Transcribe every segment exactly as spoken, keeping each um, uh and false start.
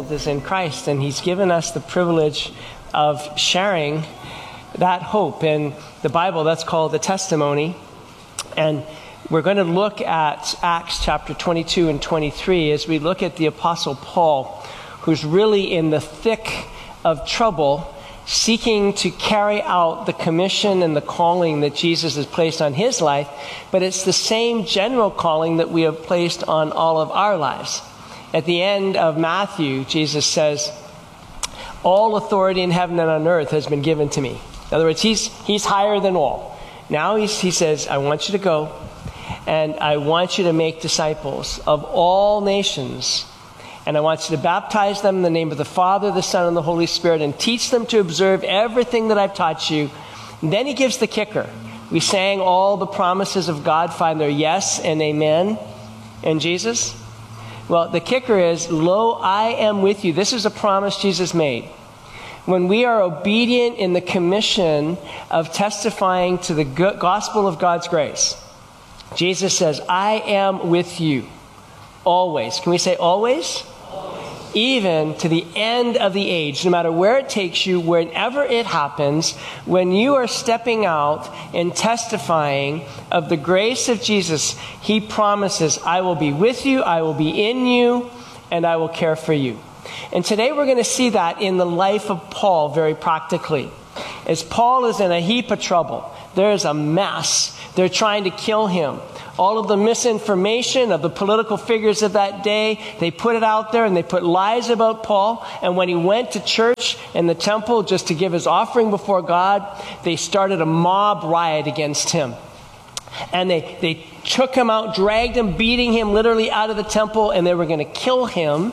world is in Christ, and he's given us the privilege of sharing that hope. In the Bible, that's called the testimony. And we're going to look at Acts chapter twenty-two and twenty-three as we look at the Apostle Paul, who's really in the thick of trouble, seeking to carry out the commission and the calling that Jesus has placed on his life, but it's the same general calling that we have placed on all of our lives. At the end of Matthew, Jesus says, all authority in heaven and on earth has been given to me. In other words, he's, he's higher than all. Now he's, he says, I want you to go, and I want you to make disciples of all nations. And I want you to baptize them in the name of the Father, the Son, and the Holy Spirit, and teach them to observe everything that I've taught you. And then he gives the kicker. We sang all the promises of God find their yes and amen in Jesus. Well, the kicker is, lo, I am with you. This is a promise Jesus made. When we are obedient in the commission of testifying to the gospel of God's grace, Jesus says, I am with you always. Can we say always? Always. Even to the end of the age, no matter where it takes you, whenever it happens, when you are stepping out and testifying of the grace of Jesus, he promises, I will be with you, I will be in you, and I will care for you. And today we're going to see that in the life of Paul very practically. As Paul is in a heap of trouble, there's a mess. They're trying to kill him. All of the misinformation of the political figures of that day, they put it out there and they put lies about Paul. And when he went to church and the temple just to give his offering before God, they started a mob riot against him. And they, they took him out, dragged him, beating him literally out of the temple, and they were going to kill him.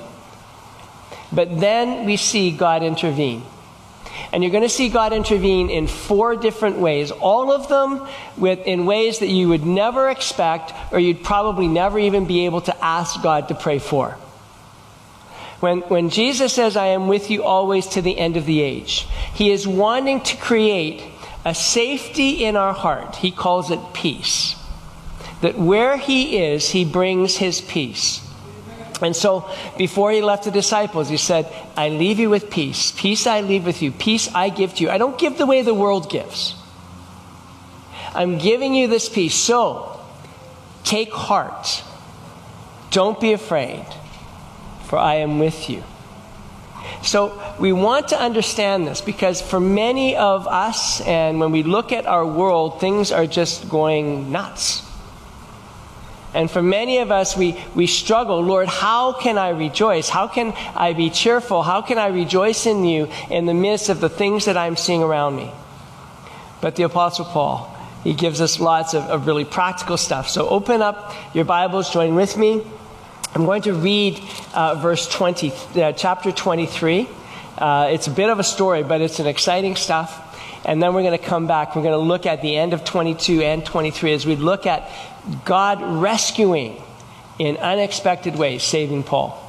But then we see God intervene. And you're going to see God intervene in four different ways, all of them with, in ways that you would never expect, or you'd probably never even be able to ask God to pray for. When, when Jesus says, I am with you always to the end of the age, he is wanting to create a safety in our heart. He calls it peace. That where he is, he brings his peace. And so before he left the disciples, he said, I leave you with peace. Peace I leave with you. Peace I give to you. I don't give the way the world gives. I'm giving you this peace. So take heart. Don't be afraid, for I am with you. So we want to understand this because for many of us, and when we look at our world, things are just going nuts. And for many of us, we, we struggle. Lord, how can I rejoice? How can I be cheerful? How can I rejoice in you in the midst of the things that I'm seeing around me? But the Apostle Paul, he gives us lots of, of really practical stuff. So open up your Bibles, join with me. I'm going to read uh, verse twenty, uh, chapter twenty-three. Uh, it's a bit of a story, but it's an exciting stuff. And then we're going to come back. We're going to look at the end of twenty-two and twenty-three as we look at God rescuing in unexpected ways, saving Paul.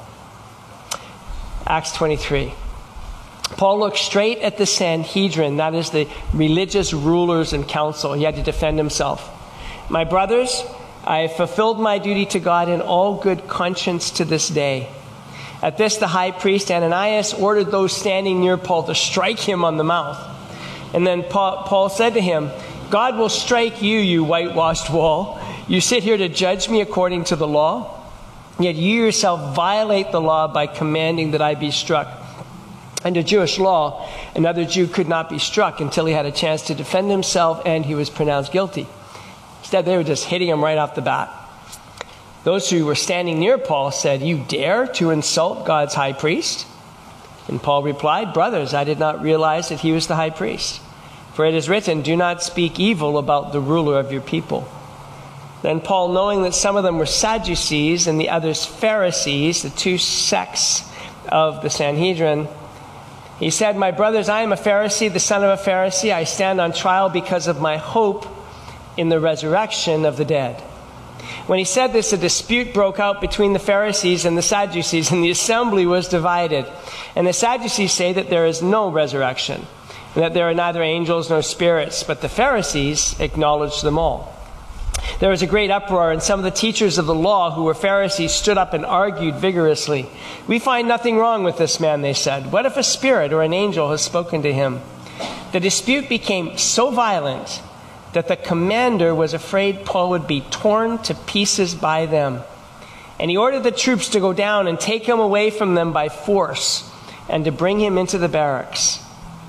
Acts twenty-three. Paul looked straight at the Sanhedrin, that is the religious rulers and council. He had to defend himself. My brothers, I have fulfilled my duty to God in all good conscience to this day. At this, the high priest Ananias ordered those standing near Paul to strike him on the mouth. And then Paul, Paul said to him, God will strike you, you whitewashed wall. You sit here to judge me according to the law, yet you yourself violate the law by commanding that I be struck. Under Jewish law, another Jew could not be struck until he had a chance to defend himself and he was pronounced guilty. Instead, they were just hitting him right off the bat. Those who were standing near Paul said, you dare to insult God's high priest? And Paul replied, brothers, I did not realize that he was the high priest. For it is written, do not speak evil about the ruler of your people. Then Paul, knowing that some of them were Sadducees and the others Pharisees, the two sects of the Sanhedrin, he said, my brothers, I am a Pharisee, the son of a Pharisee. I stand on trial because of my hope in the resurrection of the dead. When he said this, a dispute broke out between the Pharisees and the Sadducees, and the assembly was divided. And the Sadducees say that there is no resurrection, and that there are neither angels nor spirits, but the Pharisees acknowledge them all. There was a great uproar, and some of the teachers of the law, who were Pharisees, stood up and argued vigorously. "We find nothing wrong with this man," they said. "What if a spirit or an angel has spoken to him?" The dispute became so violent that the commander was afraid Paul would be torn to pieces by them. And he ordered the troops to go down and take him away from them by force and to bring him into the barracks.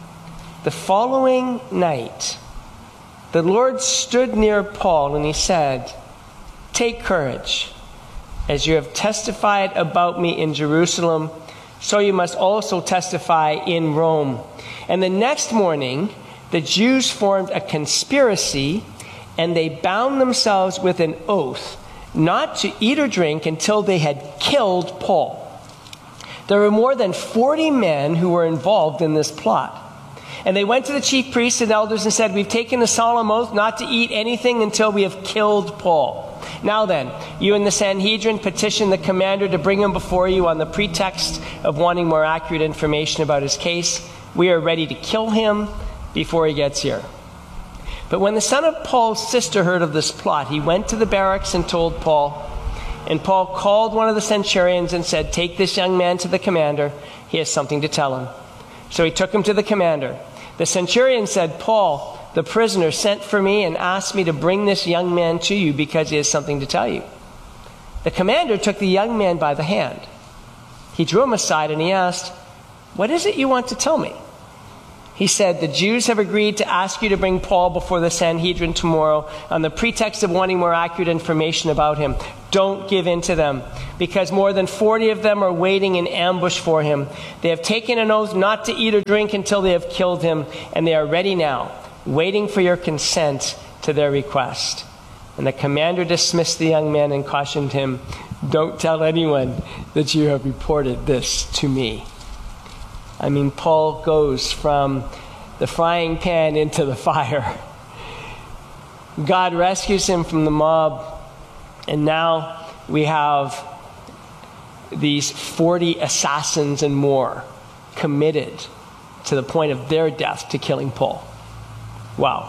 The following night, the Lord stood near Paul and he said, "Take courage. As you have testified about me in Jerusalem, so you must also testify in Rome." And the next morning, the Jews formed a conspiracy, and they bound themselves with an oath not to eat or drink until they had killed Paul. There were more than forty men who were involved in this plot. And they went to the chief priests and elders and said, "We've taken a solemn oath not to eat anything until we have killed Paul. Now then, you and the Sanhedrin petition the commander to bring him before you on the pretext of wanting more accurate information about his case. We are ready to kill him before he gets here." But when the son of Paul's sister heard of this plot, he went to the barracks and told Paul. And Paul called one of the centurions and said, "Take this young man to the commander. He has something to tell him." So he took him to the commander. The centurion said, "Paul, the prisoner, sent for me and asked me to bring this young man to you because he has something to tell you." The commander took the young man by the hand. He drew him aside and he asked, "What is it you want to tell me?" He said, "The Jews have agreed to ask you to bring Paul before the Sanhedrin tomorrow on the pretext of wanting more accurate information about him. Don't give in to them, because more than forty of them are waiting in ambush for him. They have taken an oath not to eat or drink until they have killed him, and they are ready now, waiting for your consent to their request." And the commander dismissed the young man and cautioned him, "Don't tell anyone that you have reported this to me." I mean, Paul goes from the frying pan into the fire. God rescues him from the mob, and now we have these forty assassins and more committed to the point of their death to killing Paul. Wow.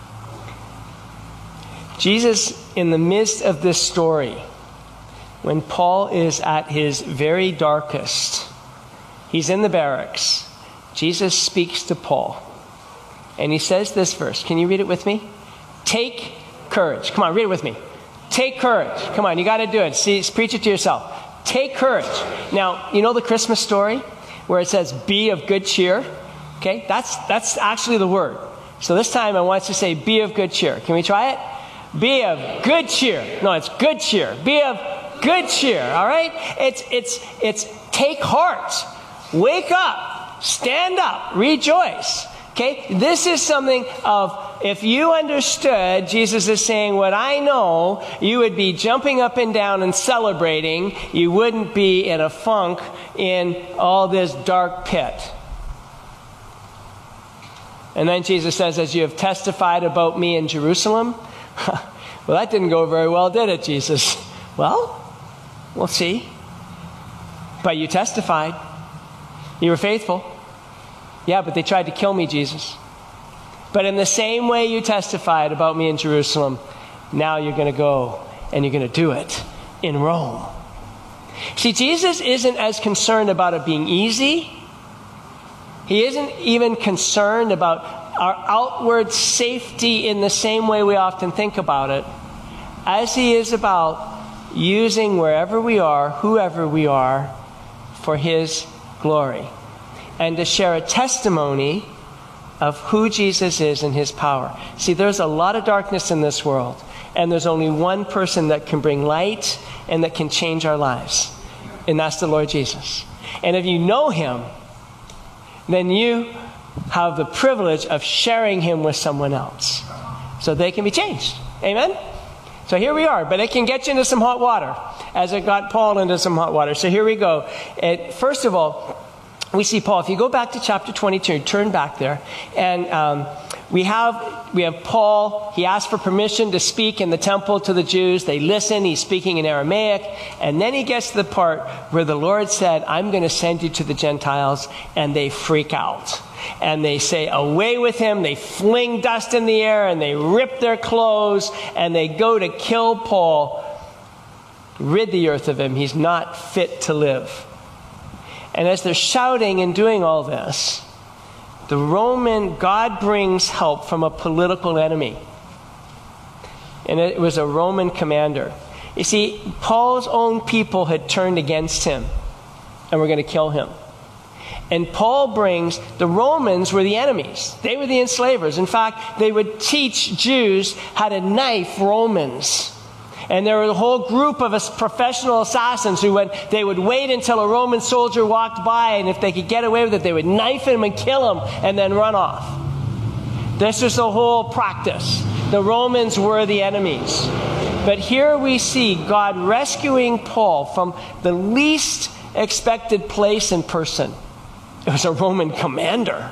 Jesus, in the midst of this story, when Paul is at his very darkest, he's in the barracks, Jesus speaks to Paul. And he says this verse. Can you read it with me? Take courage. Come on, read it with me. Take courage. Come on, you got to do it. See, preach it to yourself. Take courage. Now, you know the Christmas story where it says, "Be of good cheer"? Okay, that's that's actually the word. So this time I want us to say, "Be of good cheer." Can we try it? Be of good cheer. No, it's good cheer. Be of good cheer. All right? It's it's it's take heart. Wake up, stand up, rejoice. Okay, this is something of, if you understood, Jesus is saying, what I know, you would be jumping up and down and celebrating. You wouldn't be in a funk in all this dark pit. And then Jesus says, "As you have testified about me in Jerusalem." Well, that didn't go very well, did it, Jesus? Well, we'll see. But you testified. You were faithful. Yeah, but they tried to kill me, Jesus. But in the same way you testified about me in Jerusalem, now you're going to go and you're going to do it in Rome. See, Jesus isn't as concerned about it being easy. He isn't even concerned about our outward safety in the same way we often think about it, as he is about using wherever we are, whoever we are, for his glory, and to share a testimony of who Jesus is and his power. See, there's a lot of darkness in this world, and there's only one person that can bring light and that can change our lives, and that's the Lord Jesus. And if you know him, then you have the privilege of sharing him with someone else so they can be changed. Amen? So here we are, but it can get you into some hot water, as it got Paul into some hot water. So here we go. It, first of all, we see Paul. If you go back to chapter twenty-two, turn back there, and um, we have, we have Paul. He asked for permission to speak in the temple to the Jews. They listen. He's speaking in Aramaic. And then he gets to the part where the Lord said, I'm going to send you to the Gentiles. And they freak out. And they say, away with him. They fling dust in the air and they rip their clothes and they go to kill Paul. Rid the earth of him. He's not fit to live. And as they're shouting and doing all this, the Roman, God brings help from a political enemy. And it was a Roman commander. You see, Paul's own people had turned against him and were going to kill him. And Paul brings, the Romans were the enemies. They were the enslavers. In fact, they would teach Jews how to knife Romans. And there was a whole group of us professional assassins who would, they would wait until a Roman soldier walked by, and if they could get away with it, they would knife him and kill him and then run off. This was the whole practice. The Romans were the enemies. But here we see God rescuing Paul from the least expected place and person. It was a Roman commander.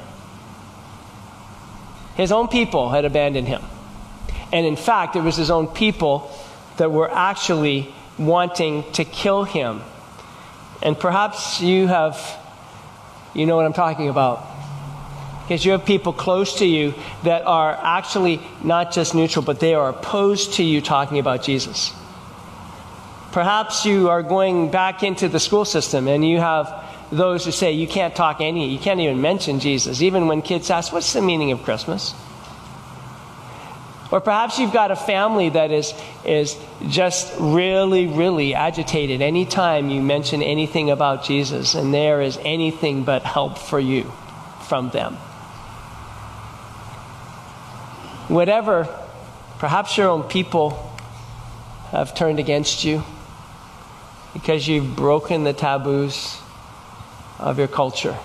His own people had abandoned him. And in fact, it was his own people that were actually wanting to kill him. And perhaps you have, you know what I'm talking about. Because you have people close to you that are actually not just neutral, but they are opposed to you talking about Jesus. Perhaps you are going back into the school system and you have those who say you can't talk any, you can't even mention Jesus, even when kids ask, what's the meaning of Christmas? Or perhaps you've got a family that is, is just really, really agitated anytime you mention anything about Jesus, and there is anything but help for you from them. Whatever, perhaps your own people have turned against you because you've broken the taboos of your culture.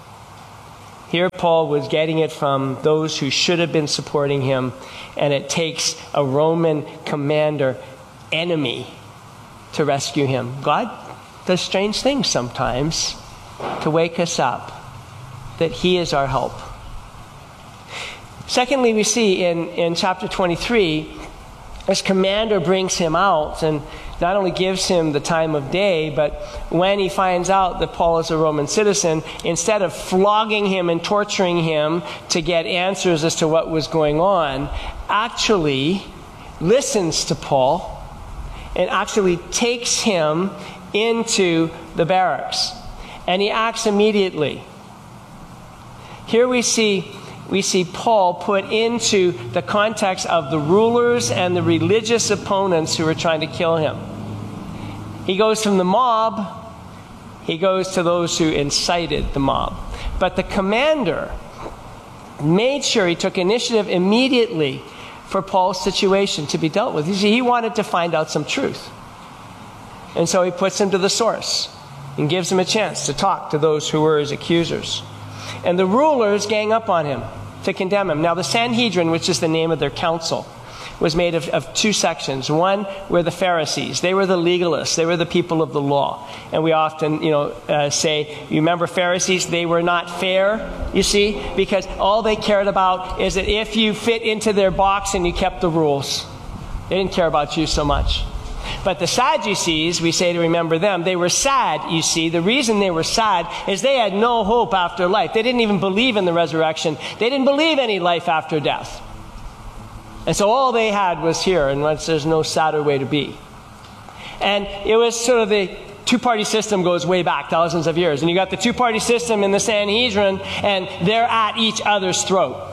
Here Paul was getting it from those who should have been supporting him, and it takes a Roman commander enemy to rescue him. God does strange things sometimes to wake us up that he is our help. Secondly, we see in, in chapter twenty-three, this commander brings him out and not only gives him the time of day, but when he finds out that Paul is a Roman citizen, instead of flogging him and torturing him to get answers as to what was going on, actually listens to Paul and actually takes him into the barracks. And he acts immediately. Here we see we see Paul put into the context of the rulers and the religious opponents who were trying to kill him. He goes from the mob, he goes to those who incited the mob. But the commander made sure he took initiative immediately for Paul's situation to be dealt with. You see, he wanted to find out some truth. And so he puts him to the source and gives him a chance to talk to those who were his accusers. And the rulers gang up on him to condemn him. Now the Sanhedrin, which is the name of their council, was made of, of two sections. One were the Pharisees. They were the legalists. They were the people of the law. And we often, you know, uh, say, you remember Pharisees? They were not fair, you see, because all they cared about is that if you fit into their box and you kept the rules. They didn't care about you so much. But the Sadducees, we say to remember them, they were sad, you see. The reason they were sad is they had no hope after life. They didn't even believe in the resurrection. They didn't believe any life after death. And so all they had was here, and there's no sadder way to be. And it was sort of the two-party system goes way back thousands of years. And you got the two-party system in the Sanhedrin, and they're at each other's throat.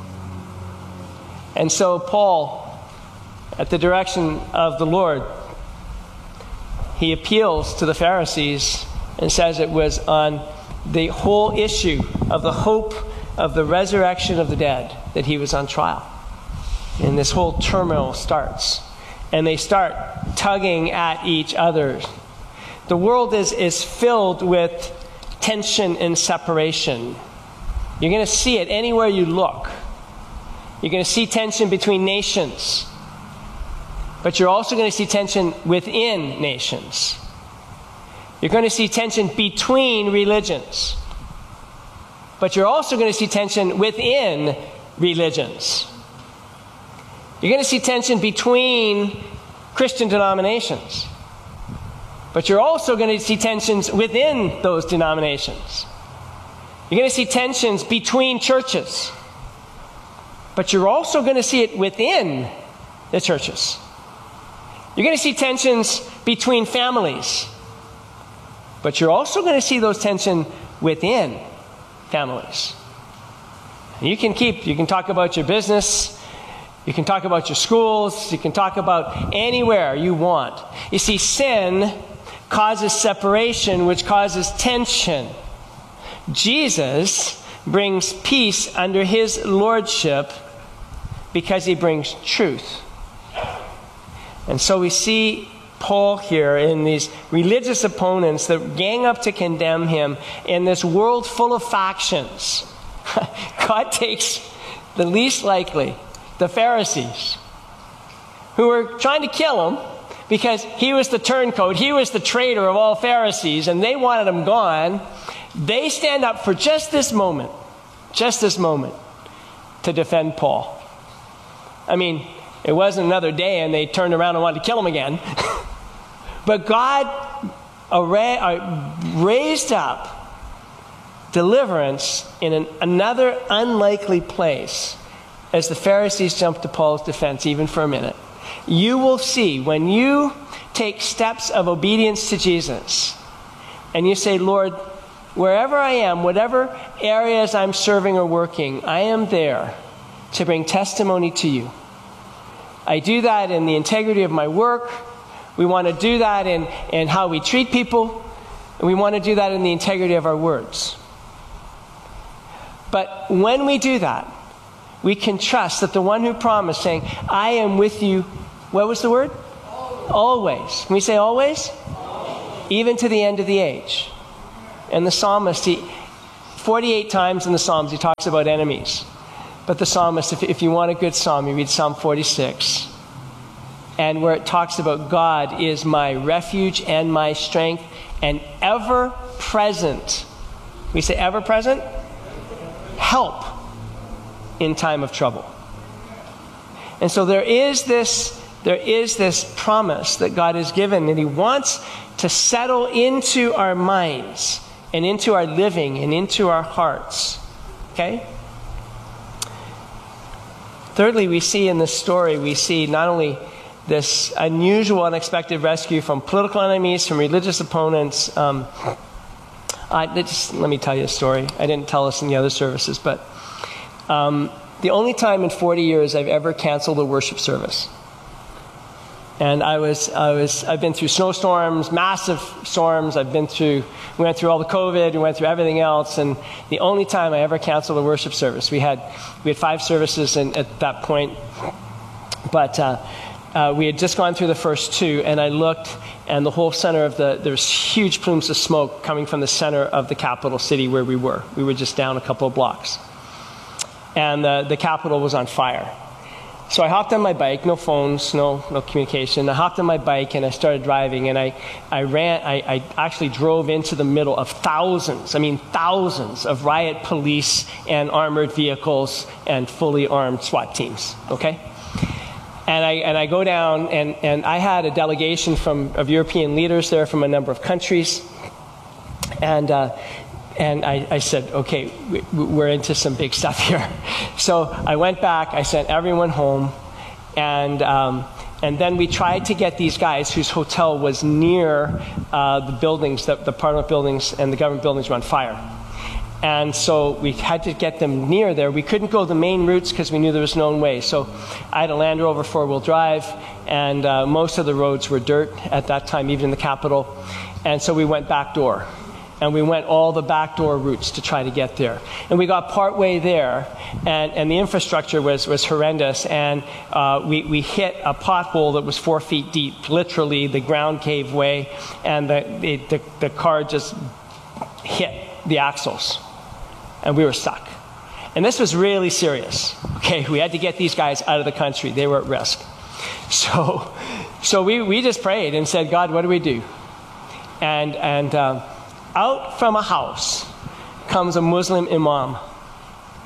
And so Paul, at the direction of the Lord, he appeals to the Pharisees and says it was on the whole issue of the hope of the resurrection of the dead that he was on trial. And this whole turmoil starts. And they start tugging at each other. The world is, is filled with tension and separation. You're going to see it anywhere you look. You're going to see tension between nations. But you're also going to see tension within nations. You're going to see tension between religions. But you're also going to see tension within religions. You're going to see tension between Christian denominations. But you're also going to see tensions within those denominations. You're going to see tensions between churches. But you're also going to see it within the churches. You're going to see tensions between families. But you're also going to see those tensions within families. You can keep, you can talk about your business, you can talk about your schools, you can talk about anywhere you want. You see, sin causes separation, which causes tension. Jesus brings peace under his lordship because he brings truth. And so we see Paul here in these religious opponents that gang up to condemn him in this world full of factions. God takes the least likely, the Pharisees, who were trying to kill him because he was the turncoat, he was the traitor of all Pharisees, and they wanted him gone. They stand up for just this moment, just this moment, to defend Paul. I mean, it wasn't another day and they turned around and wanted to kill him again. But God raised up deliverance in an, another unlikely place as the Pharisees jumped to Paul's defense, even for a minute. You will see when you take steps of obedience to Jesus and you say, Lord, wherever I am, whatever areas I'm serving or working, I am there to bring testimony to you. I do that in the integrity of my work. We want to do that in, in how we treat people. And we want to do that in the integrity of our words. But when we do that, we can trust that the one who promised, saying, I am with you, what was the word? Always. Always. Can we say always? Always. Even to the end of the age. And the psalmist, he, forty-eight times in the Psalms, he talks about enemies. But the psalmist, if, if you want a good psalm, you read Psalm forty-six. And where it talks about God is my refuge and my strength and ever present. We say ever present? Help in time of trouble. And so there is this, there is this promise that God has given, and he wants to settle into our minds and into our living and into our hearts. Okay? Thirdly, we see in this story, we see not only this unusual, unexpected rescue from political enemies, from religious opponents. Um, I, just, let me tell you a story. I didn't tell us in the other services, but um, the only time in forty years I've ever canceled a worship service. And I was, I was, I've been through snowstorms, massive storms. I've been through, we went through all the COVID, we went through everything else. And the only time I ever canceled a worship service, we had, we had five services in, at that point. But uh, uh, we had just gone through the first two, and I looked, and the whole center of the, there was huge plumes of smoke coming from the center of the capital city where we were. We were just down a couple of blocks. And the, the Capitol was on fire. So I hopped on my bike, no phones, no no communication. I hopped on my bike and I started driving, and I, I ran, I, I actually drove into the middle of thousands, I mean thousands of riot police and armored vehicles and fully armed SWAT teams, okay? And I and I go down, and, and I had a delegation from of European leaders there from a number of countries. And uh, And I, I said, okay, we, we're into some big stuff here. So I went back, I sent everyone home, and um, and then we tried to get these guys whose hotel was near uh, the buildings, the, the Parliament buildings and the government buildings were on fire. And so we had to get them near there. We couldn't go the main routes because we knew there was no way. So I had a Land Rover four-wheel drive, and uh, most of the roads were dirt at that time, even in the capital. And so we went back door. And we went all the backdoor routes to try to get there. And we got partway there, and, and the infrastructure was, was horrendous. And uh, we, we hit a pothole that was four feet deep, literally the ground gave way, and the, the, the, the car just hit the axles. And we were stuck. And this was really serious. Okay, we had to get these guys out of the country. They were at risk. So, so we, we just prayed and said, God, what do we do? And, and, um, out from a house comes a Muslim imam.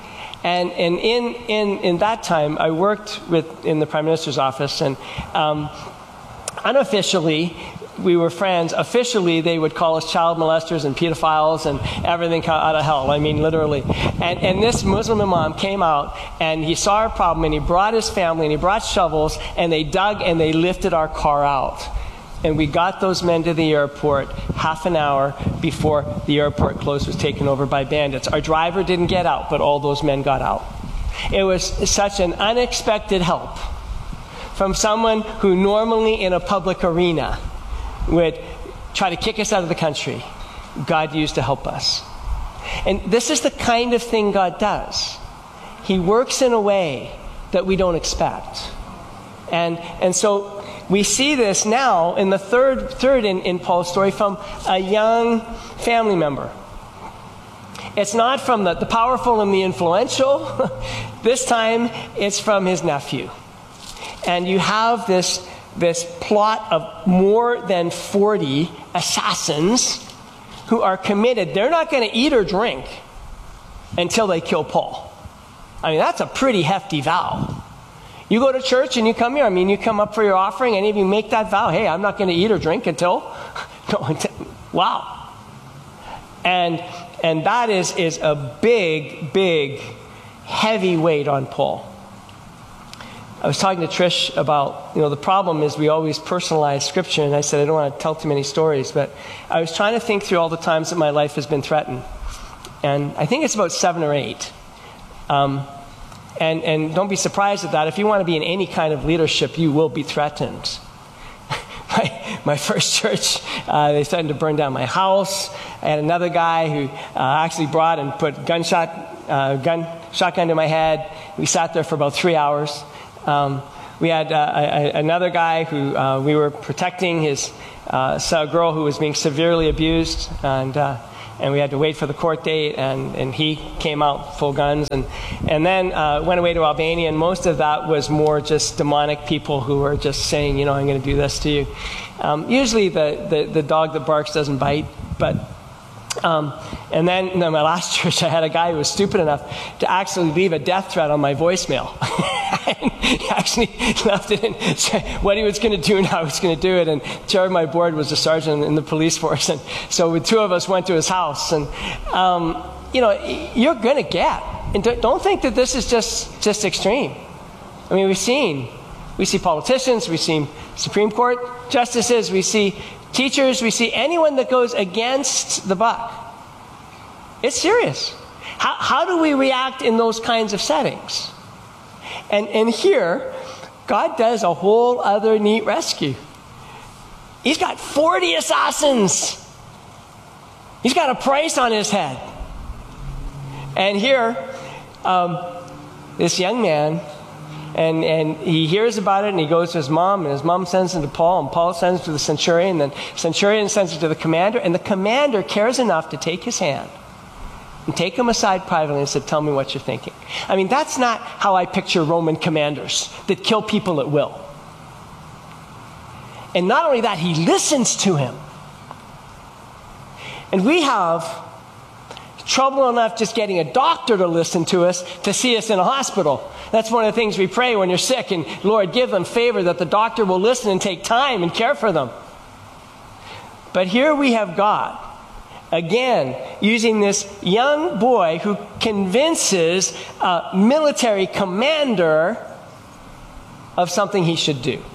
And, and in, in, in that time, I worked with, in the Prime Minister's office, and um, unofficially, we were friends. Officially, they would call us child molesters and pedophiles and everything out of hell. I mean, literally. And, and this Muslim imam came out, and he saw our problem, and he brought his family, and he brought shovels, and they dug, and they lifted our car out. And we got those men to the airport half an hour before the airport closed was taken over by bandits. Our driver didn't get out, but all those men got out. It was such an unexpected help from someone who normally in a public arena would try to kick us out of the country. God used to help us. And this is the kind of thing God does. He works in a way that we don't expect. And, and so we see this now in the third, third in, in Paul's story from a young family member. It's not from the, the powerful and the influential. This time it's from his nephew. And you have this, this plot of more than forty assassins who are committed. They're not going to eat or drink until they kill Paul. I mean, that's a pretty hefty vow. You go to church and you come here. I mean, you come up for your offering. Any of you make that vow? Hey, I'm not going to eat or drink until... No, until wow. And and that is, is a big, big, heavy weight on Paul. I was talking to Trish about, you know, the problem is we always personalize Scripture. And I said, I don't want to tell too many stories. But I was trying to think through all the times that my life has been threatened. And I think it's about seven or eight. Um... And, and don't be surprised at that. If you want to be in any kind of leadership, you will be threatened. my, my first church, uh, they threatened to burn down my house. I had another guy who uh, actually brought and put gunshot, uh, gun, shotgun to my head. We sat there for about three hours. Um, we had uh, a, another guy who uh, we were protecting his uh, a girl who was being severely abused, and uh, and we had to wait for the court date, and, and he came out full guns, and and then uh, went away to Albania, and most of that was more just demonic people who were just saying, you know, I'm going to do this to you. Um, usually the, the, the dog that barks doesn't bite, but um, and then in my last church, I had a guy who was stupid enough to actually leave a death threat on my voicemail. He actually left it in, said what he was going to do and how he was going to do it. And chair of my board was a sergeant in the police force. And so the two of us went to his house. And, um, you know, you're going to get. And don't think that this is just, just extreme. I mean, we've seen, we see politicians, we've seen Supreme Court justices, we see teachers, we see anyone that goes against the buck. It's serious. How, how do we react in those kinds of settings? And, and here, God does a whole other neat rescue. He's got forty assassins. He's got a price on his head. And here, um, this young man, and, and he hears about it, and he goes to his mom, and his mom sends him to Paul, and Paul sends it to the centurion, and the centurion sends it to the commander, and the commander cares enough to take his hand and take him aside privately and said, tell me what you're thinking. I mean, that's not how I picture Roman commanders that kill people at will. And not only that, he listens to him. And we have trouble enough just getting a doctor to listen to us to see us in a hospital. That's one of the things we pray when you're sick, and Lord, give them favor that the doctor will listen and take time and care for them. But here we have God, again, using this young boy who convinces a military commander of something he should do.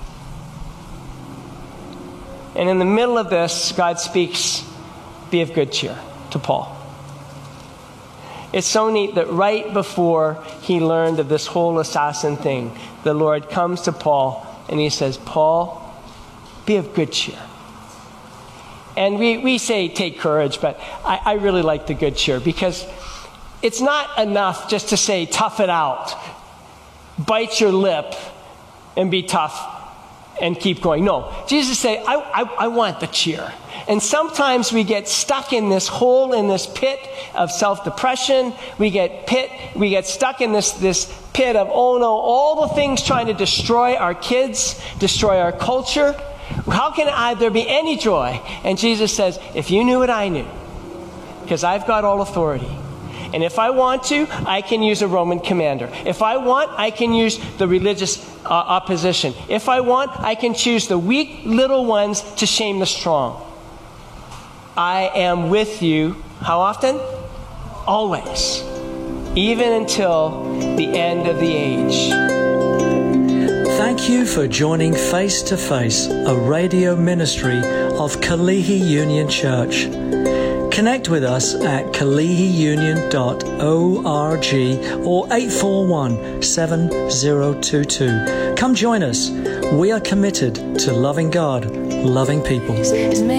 And in the middle of this, God speaks, be of good cheer, to Paul. It's so neat that right before he learned of this whole assassin thing, the Lord comes to Paul and he says, Paul, be of good cheer. And we, we say take courage, but I, I really like the good cheer, because it's not enough just to say tough it out, bite your lip and be tough and keep going. No, Jesus said, I, I, I want the cheer. And sometimes we get stuck in this hole, in this pit of self-depression. We get pit, we get stuck in this, this pit of, oh no, all the things trying to destroy our kids, destroy our culture. How can I, there be any joy? And Jesus says, if you knew what I knew, because I've got all authority. And if I want to, I can use a Roman commander. If I want, I can use the religious uh, opposition. If I want, I can choose the weak little ones to shame the strong. I am with you, how often? Always. Even until the end of the age. Thank you for joining Face to Face, a radio ministry of Kalihi Union Church. Connect with us at kalihi union dot org or eight four one, seven zero two two. Come join us. We are committed to loving God, loving people.